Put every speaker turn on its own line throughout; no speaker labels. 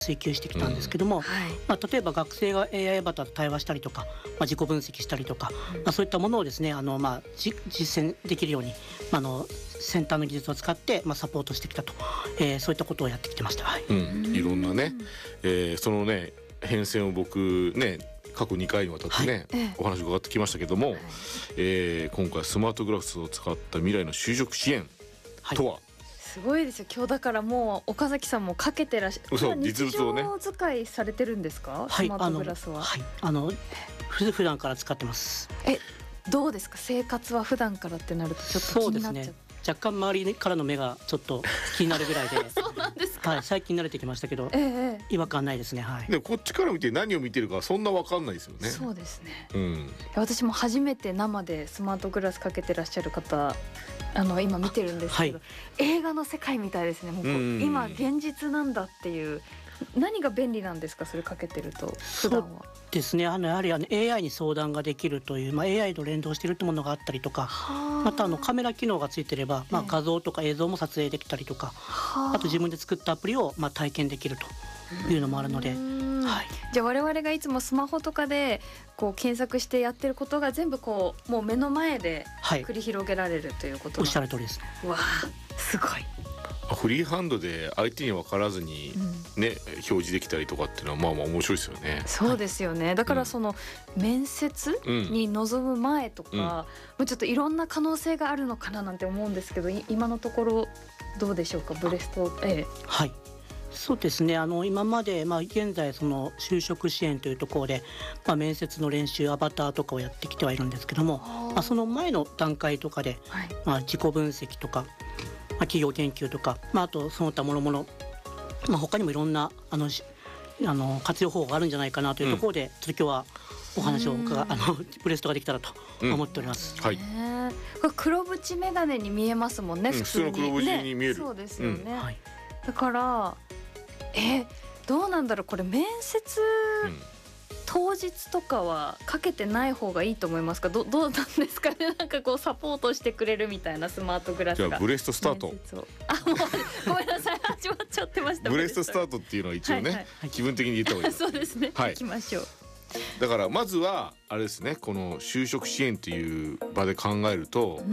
追求してきたんですけども、例えば学生が AI アバターと対話したりとか、自己分析したりとか、そういったものをですね実践できるように、先端の技術を使って、サポートしてきたと、そういったことをやってきてました。
いろんなね、そのね変遷を僕ね過去2回にわたってね、お話伺ってきましたけども、今回スマートグラスを使った未来の就職支援とは、
すごいですよ。今日だからもう岡崎さんもかけてらっしゃる。
そう実物をね
日常使いされてるんですか、スマートグラスは。
普段から使ってます。
どうですか、生活は普段からってなるとちょっと気になっちゃう。
若干周りからの目がちょっと気になるぐらいで
そうなんですか。
最近慣れてきましたけど、違和感ないですね。
でこっちから見て何を見てるかそんな分かんないですよね。
そうですね、私も初めて生でスマートグラスかけてらっしゃる方今見てるんですけど、映画の世界みたいですね。もう今現実なんだっていう。何が便利なんですか、それかけてると普段は。
そうですね、やはりAI に相談ができるという、AI と連動しているというものがあったりとか、またカメラ機能がついていれば、画像とか映像も撮影できたりとか、あと自分で作ったアプリを体験できるというのもあるので、
じゃあ我々がいつもスマホとかでこう検索してやってることが全部こうもう目の前で繰り広げられるということなんです。
おっしゃる通りです。
わあ、すごい。
フリーハンドで相手に分からずにね、表示できたりとかっていうのは面白いですよね。
そうですよね。だからその面接に臨む前とか、もうちょっといろんな可能性があるのかななんて思うんですけど、今のところどうでしょうか、ブレスト。
そうですね、今まで、現在その就職支援というところで、面接の練習アバターとかをやってきてはいるんですけども、その前の段階とかで、自己分析とか、企業研究とか、あとその他もろもろ、他にもいろんな活用方法があるんじゃないかなというところで、ちょっと今日はお話をブレストができたらと思っております。
これ黒縁眼鏡に見えますもんね、普通に。
普通の黒縁に見える。
そうですよね。だからどうなんだろう、これ面接当日とかはかけてない方がいいと思いますか。どうなんですかね。なんかこうサポートしてくれるみたいなスマートグラスが。
じゃあブレストスタート。
もうごめんなさい、始まっちゃってました。
ブレストスタートっていうのは一応ね、気分的に言った方がいい。
そうですね、行きましょう。
だからまずはあれですね、この就職支援っていう場で考えると、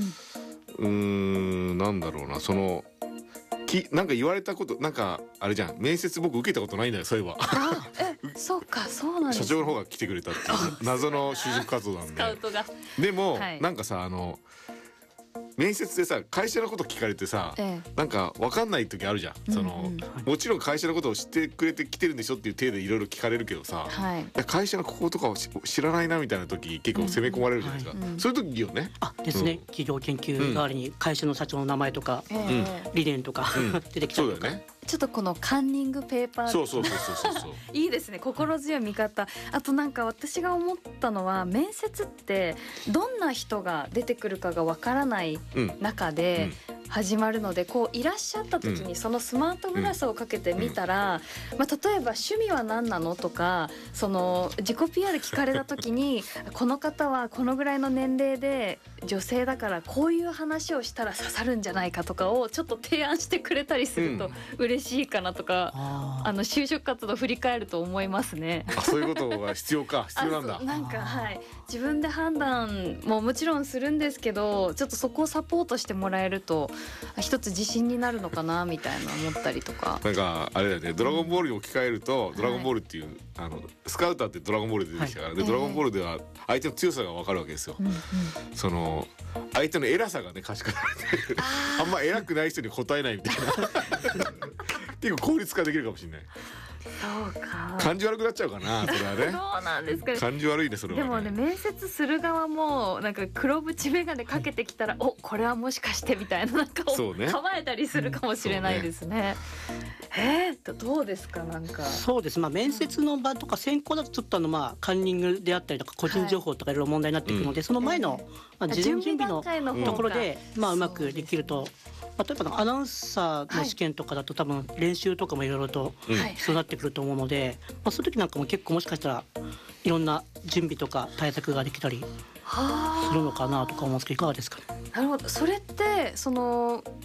なんだろうな、そのなんか言われたこと、なんかあれじゃん、面接僕受けたことないんだよ、そういえば。
そうか、そうなんですね。
社長の方が来てくれたっていう謎の就職活動なんで。
スカウトが。
でも、なんかさ、面接でさ、会社のこと聞かれてさ、なんか分かんない時あるじゃん。もちろん会社のことを知ってくれて来てるんでしょっていう体でいろいろ聞かれるけどさ、会社のこことかを知らないなみたいな時結構攻め込まれるじゃないですか。そういう時いいよね。
ですね、企業研究代わりに会社の社長の名前とか理念とか出てきたりとか。
ちょっとこのカンニングペーパー。
そう
いいですね、心強い味方。あとなんか私が思ったのは、面接ってどんな人が出てくるかがわからない中で始まるので、こういらっしゃった時にそのスマートグラスをかけてみたら、例えば趣味は何なのとか、その自己 PR 聞かれた時にこの方はこのぐらいの年齢で女性だからこういう話をしたら刺さるんじゃないかとかをちょっと提案してくれたりすると嬉しいかなとか、就職活動振り返ると思いますね。
そういうことが必要なんだ。
なんか自分で判断ももちろんするんですけど、ちょっとそこをサポートしてもらえると一つ自信になるのかなみたいな思ったりとか。
なんかあれだよね、ドラゴンボールに置き換えると、ドラゴンボールっていうスカウターってドラゴンボールで出てきたから、でドラゴンボールでは相手の強さが分かるわけですよ。その相手の偉さがね可視化されてる。あんま偉くない人に答えないみたいな。結構効率化できるかもしれない。
そうか。
感じ悪くなっちゃうかな、それはね。
そうなんですかね。
感じ悪いね、それはね。
でもね、面接する側もなんか黒縁眼鏡かけてきたら、これはもしかしてみたいな、なんか構えたりするかもしれないですね。どうですか、なんか。
そうです、面接の場とか選考だとちょっとカンニングであったりとか個人情報とかいろいろ問題になっていくので、その前の事前準備のところでうまくできると。例えばアナウンサーの試験とかだと多分練習とかもいろいろと必要になってくると思うので、そういう時なんかも結構もしかしたらいろんな準備とか対策ができたりするのかなとか思うんですけど、いかがですかね。
なるほど。それってその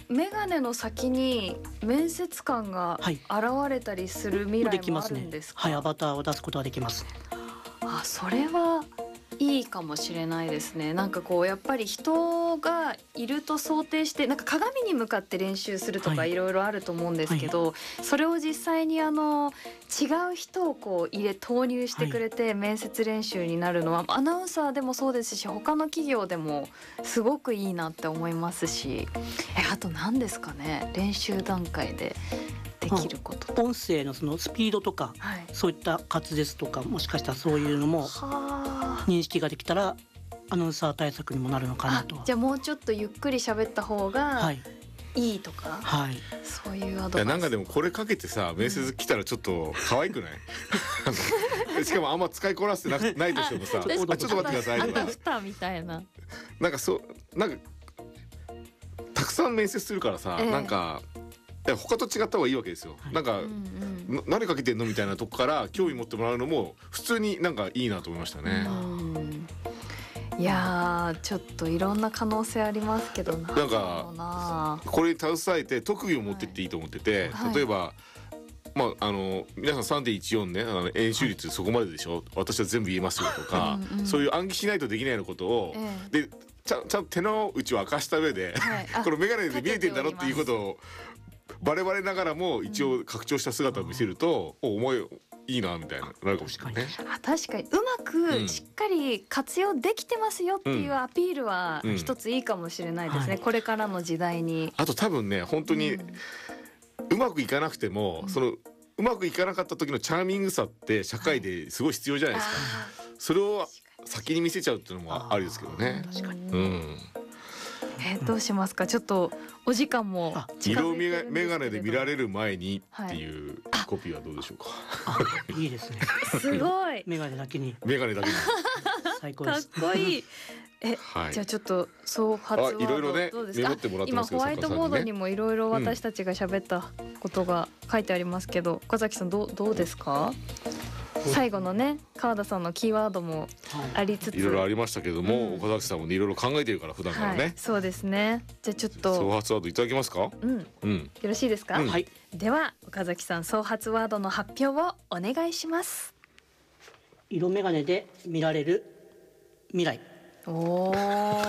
メガネの先に面接官が
はい
現れたりする未来もあ
できますね
るんですか？
はい、アバターを出すことができます。
あ、それはいいかもしれないですね。なんかこうやっぱり人がいると想定して、なんか鏡に向かって練習するとか
はい
いろいろあると思うんですけど、それを実際に違う人をこう投入してくれて面接練習になるのは、アナウンサーでもそうですし、他の企業でもすごくいいなって思いますし、あと何ですかね、練習段階でできること。
音声のそのスピードとか、
はい。
そういった滑舌とか、もしかしたらそういうのも
はあ。
認識ができたらアナウンサー対策にもなるのかなとは。
じゃあもうちょっとゆっくり喋った方が
はい
いいとか、
はい
そういうアドバイス。
いやなんかでもこれかけてさ面接来たらちょっと可愛くないしかもあんま使いこなしてないとしてもさ
確かに
あちょっと待ってくださいとか
あたふたみたいな。
なんかなんかたくさん面接するからさ、なんか他と違った方がいいわけですよ、
はい
なんか、
うん
何かけてんのみたいなとこから興味持ってもらうのも普通になんかいいなと思いましたね。
いやー、ちょっといろんな可能性ありますけど、なんだろうな。
これに携えて特技を持ってっていいと思ってて、
はい
例えばまあ皆さん 3.14 ね円周率そこまででしょ、私は全部言えますよとか、そういう暗記しないとできないようなことを、でちゃんと手の内を明かした上で、
はい
この眼鏡で見えてんだろっていうことをバレバレながらも一応拡張した姿を見せると、お前いいなみたいななるかもしれないね。
確かにうまくしっかり活用できてますよっていうアピールは一ついいかもしれないですね、これからの時代に。
あと多分ね本当にうまくいかなくても、そのうまくいかなかった時のチャーミングさって社会ですごい必要じゃないですか、それを先に見せちゃうっていうのもありですけどね。
確かに、
どうしますか、ちょっとお時間も近づ
色
いてるんですけれど。
眼鏡で見られる前にっていうコピーはどうでしょうか。
いいですね。
すごい
メガネだけに
眼鏡だけに
かっ
最高です。
こいい。
はい
じゃあちょっと総発ワード
いろいろね
どうですか。
メモってもらって
今
ますけど
ホワイトボードにもいろいろ私たちが喋ったことが書いてありますけど、岡崎さんどうですか。最後のね川田さんのキーワードもありつつ、
いろいろありましたけども、岡崎さんもいろいろ考えてるから普段から
はい
ね、
そうですね。じゃあちょっ
総
と
発ワードいただけますか。
よろしいですか。
はい、
では岡崎さん総発ワードの発表をお願いします。
色眼鏡で見られる未来。
おー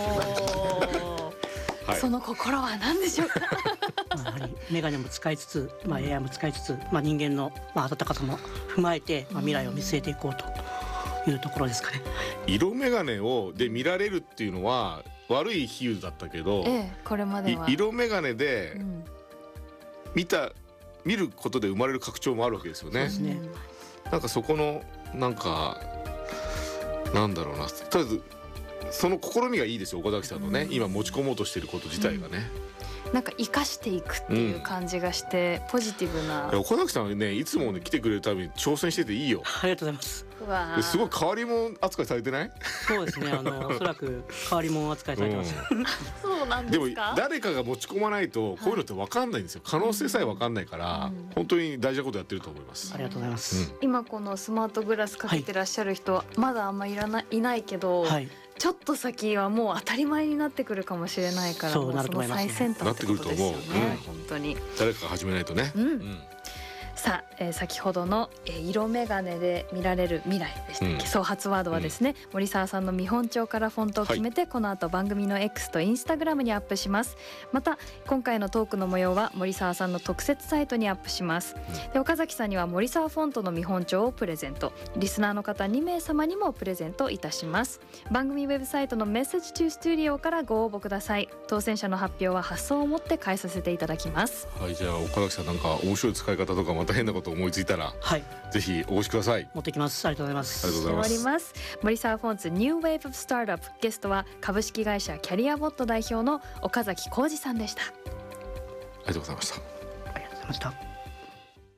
はい
その心は何でしょうか。
やはり眼鏡も使いつつ、AI も使いつつ、人間の温かさも踏まえて、未来を見据えていこうというところですかね。
色眼鏡で見られるっていうのは悪い比喩だったけど、
これまでは
色眼鏡で見ることで生まれる拡張もあるわけですよね。
そうですね。
なんかそこのなんかなんだろうな、とりあえずその試みがいいですよ岡崎さんのね、今持ち込もうとしていること自体がね、
なんか生かしていくっていう感じがして、ポジティブな。
岡崎さんはねいつもね来てくれるたびに挑戦してていいよ。
ありがとうございます。
すごい変わり者扱いされてない？
そうですね。おそらく変わり者扱いされてます。
そうなん
でも
ですか。
誰かが持ち込まないとこういうのって分かんないんですよ。可能性さえ分かんないから、本当に大事なことやってると思います。
ありがとうございます。
今このスマートグラスかけてらっしゃる人はまだあんまいないけど、
はい。
ちょっと先はもう当たり前になってくるかもしれないから、
そう
もうその
なると思いますね
最先端ってことですよね。
なってくると思う
本当に。
誰かが始めないとね。
さあ、先ほどの、色眼鏡で見られる未来でしたっけ、総発ワードはですね、森沢さんの見本帳からフォントを決めて、この後番組の X と Instagram にアップします。また今回のトークの模様は森沢さんの特設サイトにアップします。で岡崎さんには森沢フォントの見本帳をプレゼント、リスナーの方2名様にもプレゼントいたします。番組ウェブサイトのメッセージトゥスタジオからご応募ください。当選者の発表は発送をもって返させていただきます。
はい、じゃあ岡崎さんなんか面白い使い方とかまた変なこと思いついたら、
はい。
ぜひお越しください。
持ってきます。ありがとうございます。
ありがとうございます
しております。森沢フォンツニューウェーブスタートアップ、ゲストは株式会社キャリアボット代表の岡崎浩二さんでした。
ありがとうございました。
ありがとうございました。